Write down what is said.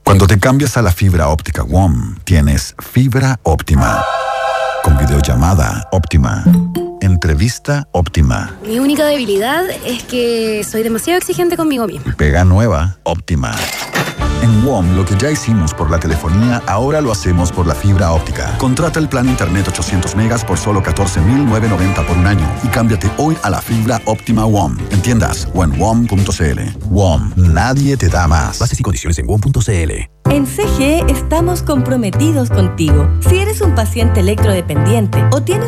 Cuando te cambias a la fibra óptica WOM, tienes fibra óptima. Con videollamada óptima. Entrevista óptima. Mi única debilidad es que soy demasiado exigente conmigo misma. Pega nueva óptima. En WOM, lo que ya hicimos por la telefonía, ahora lo hacemos por la fibra óptica. Contrata el plan Internet 800 megas por solo $14,990 por un año y cámbiate hoy a la fibra óptima WOM. En tiendas o en WOM.cl. WOM, nadie te da más. Bases y condiciones en WOM.cl. En CGE estamos comprometidos contigo. Si eres un paciente electrodependiente o tienes